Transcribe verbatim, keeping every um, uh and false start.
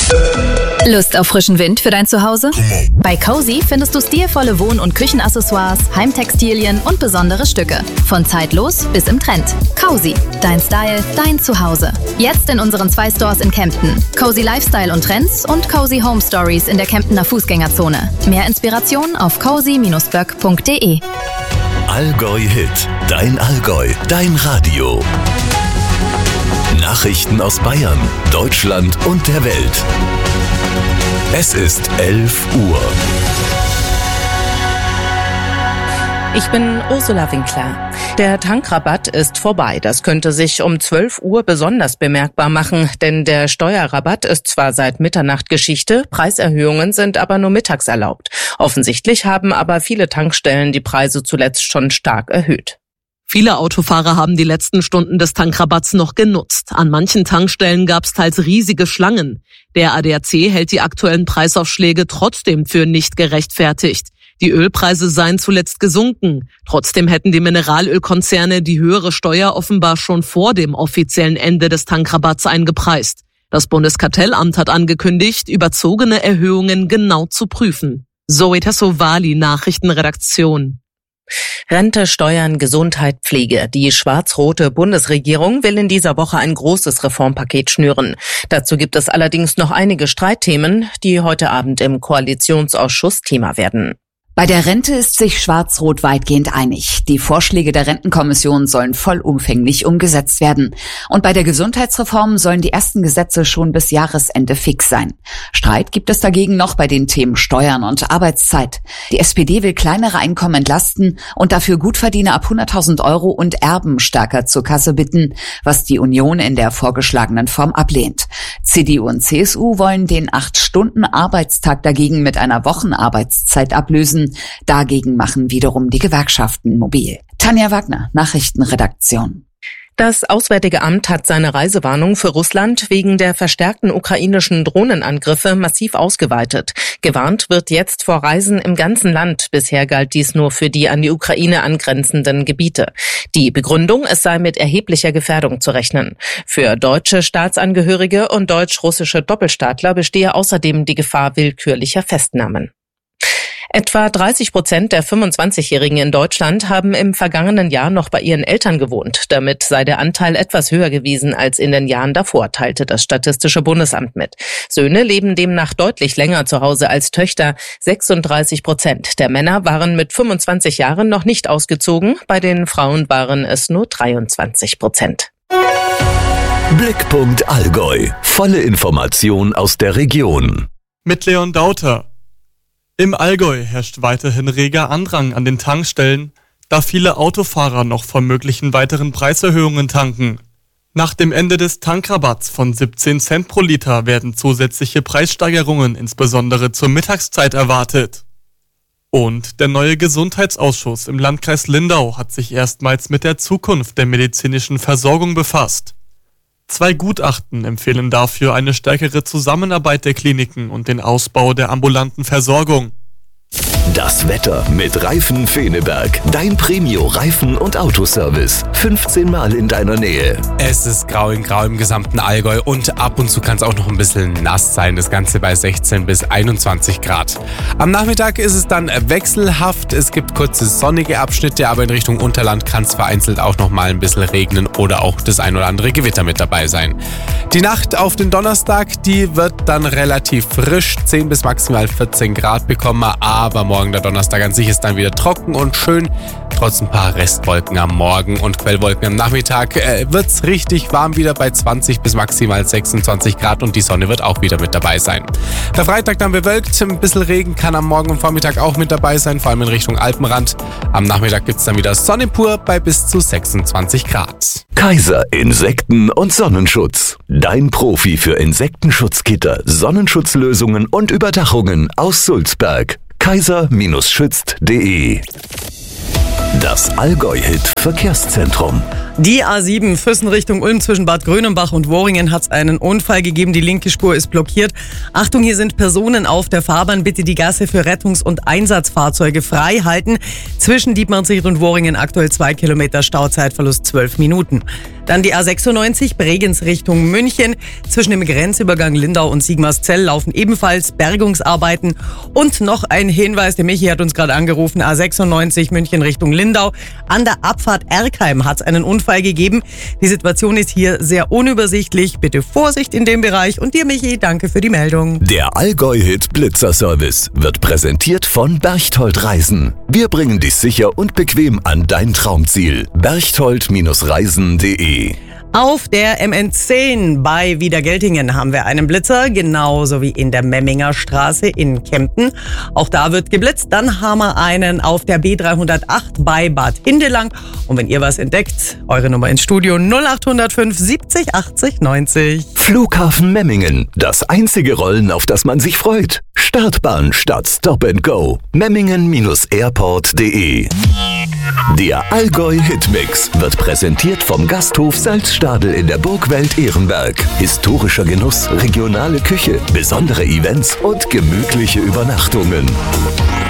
Lust auf frischen Wind für dein Zuhause? Bei Cozy findest du stilvolle Wohn- und Küchenaccessoires, Heimtextilien und besondere Stücke. Von zeitlos bis im Trend. Cozy, dein Style, dein Zuhause. Jetzt in unseren zwei Stores in Kempten. Cozy Lifestyle und Trends und Cozy Home Stories in der Kemptener Fußgängerzone. Mehr Inspiration auf cozy Bindestrich böck Punkt de. Allgäu Hit, dein Allgäu, dein Radio. Nachrichten aus Bayern, Deutschland und der Welt. Es ist elf Uhr. Ich bin Ursula Winkler. Der Tankrabatt ist vorbei. Das könnte sich um zwölf Uhr besonders bemerkbar machen, denn der Steuerrabatt ist zwar seit Mitternacht Geschichte, Preiserhöhungen sind aber nur mittags erlaubt. Offensichtlich haben aber viele Tankstellen die Preise zuletzt schon stark erhöht. Viele Autofahrer haben die letzten Stunden des Tankrabatts noch genutzt. An manchen Tankstellen gab es teils riesige Schlangen. Der A D A C hält die aktuellen Preisaufschläge trotzdem für nicht gerechtfertigt. Die Ölpreise seien zuletzt gesunken. Trotzdem hätten die Mineralölkonzerne die höhere Steuer offenbar schon vor dem offiziellen Ende des Tankrabatts eingepreist. Das Bundeskartellamt hat angekündigt, überzogene Erhöhungen genau zu prüfen. Zoe Tassovali, Nachrichtenredaktion. Rente, Steuern, Gesundheit, Pflege. Die schwarz-rote Bundesregierung will in dieser Woche ein großes Reformpaket schnüren. Dazu gibt es allerdings noch einige Streitthemen, die heute Abend im Koalitionsausschuss Thema werden. Bei der Rente ist sich Schwarz-Rot weitgehend einig. Die Vorschläge der Rentenkommission sollen vollumfänglich umgesetzt werden. Und bei der Gesundheitsreform sollen die ersten Gesetze schon bis Jahresende fix sein. Streit gibt es dagegen noch bei den Themen Steuern und Arbeitszeit. Die S P D will kleinere Einkommen entlasten und dafür Gutverdiener ab hunderttausend Euro und Erben stärker zur Kasse bitten, was die Union in der vorgeschlagenen Form ablehnt. C D U und C S U wollen den acht-Stunden-Arbeitstag dagegen mit einer Wochenarbeitszeit ablösen. Dagegen machen wiederum die Gewerkschaften mobil. Tanja Wagner, Nachrichtenredaktion. Das Auswärtige Amt hat seine Reisewarnung für Russland wegen der verstärkten ukrainischen Drohnenangriffe massiv ausgeweitet. Gewarnt wird jetzt vor Reisen im ganzen Land. Bisher galt dies nur für die an die Ukraine angrenzenden Gebiete. Die Begründung, es sei mit erheblicher Gefährdung zu rechnen. Für deutsche Staatsangehörige und deutsch-russische Doppelstaatler bestehe außerdem die Gefahr willkürlicher Festnahmen. Etwa dreißig Prozent der fünfundzwanzigjährigen in Deutschland haben im vergangenen Jahr noch bei ihren Eltern gewohnt. Damit sei der Anteil etwas höher gewesen als in den Jahren davor, teilte das Statistische Bundesamt mit. Söhne leben demnach deutlich länger zu Hause als Töchter. sechsunddreißig Prozent der Männer waren mit fünfundzwanzig Jahren noch nicht ausgezogen. Bei den Frauen waren es nur dreiundzwanzig Prozent. Blickpunkt Allgäu. Volle Information aus der Region. Mit Leon Dauter. Im Allgäu herrscht weiterhin reger Andrang an den Tankstellen, da viele Autofahrer noch vor möglichen weiteren Preiserhöhungen tanken. Nach dem Ende des Tankrabatts von siebzehn Cent pro Liter werden zusätzliche Preissteigerungen insbesondere zur Mittagszeit erwartet. Und der neue Gesundheitsausschuss im Landkreis Lindau hat sich erstmals mit der Zukunft der medizinischen Versorgung befasst. Zwei Gutachten empfehlen dafür eine stärkere Zusammenarbeit der Kliniken und den Ausbau der ambulanten Versorgung. Das Wetter mit Reifen Feneberg. Dein Premio-Reifen- und Autoservice. fünfzehn Mal in deiner Nähe. Es ist grau in grau im gesamten Allgäu und ab und zu kann es auch noch ein bisschen nass sein. Das Ganze bei sechzehn bis einundzwanzig Grad. Am Nachmittag ist es dann wechselhaft. Es gibt kurze sonnige Abschnitte, aber in Richtung Unterland kann es vereinzelt auch noch mal ein bisschen regnen oder auch das ein oder andere Gewitter mit dabei sein. Die Nacht auf den Donnerstag, die wird dann relativ frisch. zehn bis maximal vierzehn Grad bekommen wir, aber morgen der Donnerstag an sich ist dann wieder trocken und schön. Trotz ein paar Restwolken am Morgen und Quellwolken am Nachmittag äh, wird es richtig warm wieder bei zwanzig bis maximal sechsundzwanzig Grad und die Sonne wird auch wieder mit dabei sein. Der Freitag dann bewölkt, ein bisschen Regen kann am Morgen und Vormittag auch mit dabei sein, vor allem in Richtung Alpenrand. Am Nachmittag gibt es dann wieder Sonne pur bei bis zu sechsundzwanzig Grad. Kaiser Insekten- und Sonnenschutz. Dein Profi für Insektenschutzgitter, Sonnenschutzlösungen und Überdachungen aus Sulzberg. kaiser Schützt punkt de. Das Allgäu-Hit Verkehrszentrum. Die A sieben Füssen Richtung Ulm zwischen Bad Grönenbach und Worringen hat es einen Unfall gegeben. Die linke Spur ist blockiert. Achtung, hier sind Personen auf der Fahrbahn. Bitte die Gasse für Rettungs- und Einsatzfahrzeuge frei halten. Zwischen Dietmannsried und Worringen aktuell zwei Kilometer Stauzeitverlust zwölf Minuten. Dann die A sechsundneunzig Bregenz Richtung München. Zwischen dem Grenzübergang Lindau und Sigmarszell laufen ebenfalls Bergungsarbeiten. Und noch ein Hinweis, der Michi hat uns gerade angerufen, A sechsundneunzig München Richtung Lindau. An der Abfahrt Erkheim hat es einen Unfall gegeben. Die Situation ist hier sehr unübersichtlich. Bitte Vorsicht in dem Bereich. Und dir, Michi, danke für die Meldung. Der Allgäu-Hit Blitzer Service wird präsentiert von Berchtold Reisen. Wir bringen dich sicher und bequem an dein Traumziel. berchtold Reisen punkt de. Auf der M N zehn bei Wiedergeltingen haben wir einen Blitzer, genauso wie in der Memminger Straße in Kempten. Auch da wird geblitzt. Dann haben wir einen auf der B dreihundertacht bei Bad Hindelang. Und wenn ihr was entdeckt, eure Nummer ins Studio null acht null fünf siebzig achtzig neunzig. Flughafen Memmingen, das einzige Rollen, auf das man sich freut. Startbahn statt Stop and Go. Memmingen Airport punkt de. Der Allgäu-Hitmix wird präsentiert vom Gasthof Salzstadel in der Burgwelt Ehrenberg. Historischer Genuss, regionale Küche, besondere Events und gemütliche Übernachtungen.